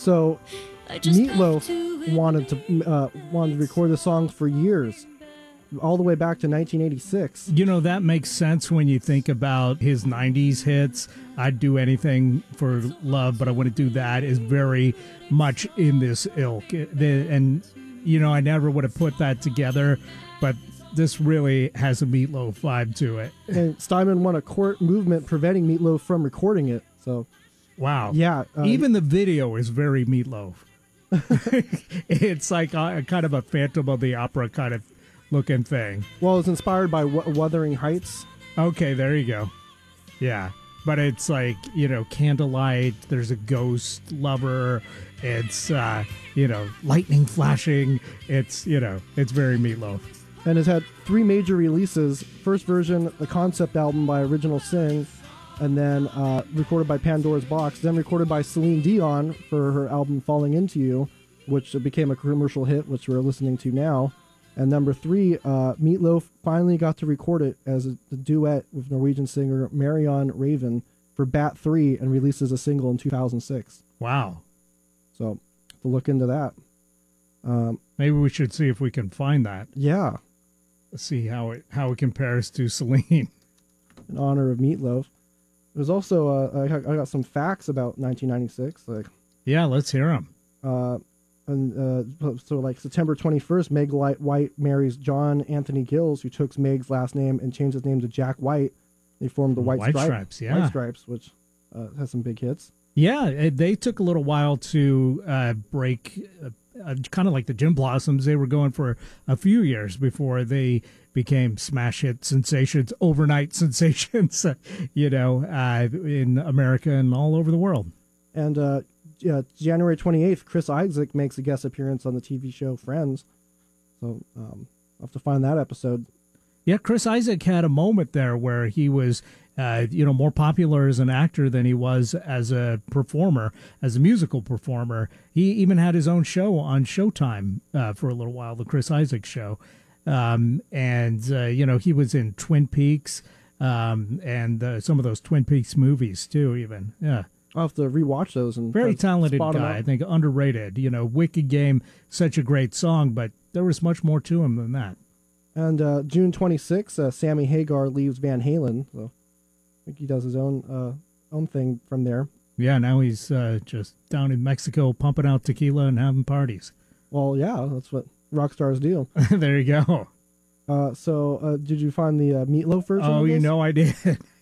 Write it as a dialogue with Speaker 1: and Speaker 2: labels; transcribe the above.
Speaker 1: So Meatloaf wanted to record the songs for years, all the way back to 1986.
Speaker 2: You know, that makes sense when you think about his 90s hits. I'd do anything for love, but I wouldn't do that is very much in this ilk. And, you know, I never would have put that together, but this really has a Meatloaf vibe to it.
Speaker 1: And Steinman won a court movement preventing Meatloaf from recording it. So,
Speaker 2: wow.
Speaker 1: Yeah.
Speaker 2: Even the video is very Meatloaf. It's like a kind of a Phantom of the Opera kind of looking thing.
Speaker 1: Well, it's inspired by Wuthering Heights.
Speaker 2: Okay, there you go. Yeah. But it's like, you know, candlelight, there's a ghost lover, it's, you know, lightning flashing. It's, you know, it's very Meatloaf.
Speaker 1: And has had 3 major releases. First version, the concept album by Original Sin, and then recorded by Pandora's Box, then recorded by Celine Dion for her album Falling Into You, which became a commercial hit, which we're listening to now. And number 3, Meatloaf finally got to record it as a duet with Norwegian singer Marion Raven for Bat 3 and releases a single in 2006.
Speaker 2: Wow.
Speaker 1: So, to look into that.
Speaker 2: Maybe we should see if we can find that.
Speaker 1: Yeah.
Speaker 2: See how it compares to Celine.
Speaker 1: In honor of Meatloaf. There's also, I got some facts about 1996.
Speaker 2: Yeah, let's hear them.
Speaker 1: So like September 21st, Meg White marries John Anthony Gills, who took Meg's last name and changed his name to Jack White. They formed the White Stripes,
Speaker 2: yeah.
Speaker 1: White Stripes, which has some big hits.
Speaker 2: Yeah, they took a little while to break, kind of like the Gin Blossoms. They were going for a few years before they became smash hit sensations, overnight sensations, you know, in America and all over the world.
Speaker 1: And January 28th, Chris Isaak makes a guest appearance on the TV show Friends. So I'll have to find that episode.
Speaker 2: Yeah, Chris Isaak had a moment there where he was, you know, more popular as an actor than he was as a performer, as a musical performer. He even had his own show on Showtime for a little while, the Chris Isaak Show. You know, he was in Twin Peaks and some of those Twin Peaks movies, too, even. Yeah.
Speaker 1: I'll have to rewatch those. And
Speaker 2: very talented guy, I think, underrated. You know, Wicked Game, such a great song, but there was much more to him than that.
Speaker 1: And June 26th, Sammy Hagar leaves Van Halen. So I think he does his own thing from there.
Speaker 2: Yeah, now he's just down in Mexico pumping out tequila and having parties.
Speaker 1: Well, yeah, that's what rock stars do.
Speaker 2: There you go.
Speaker 1: So did you find the Meatloaf version?
Speaker 2: Oh,
Speaker 1: of this?
Speaker 2: You know I did.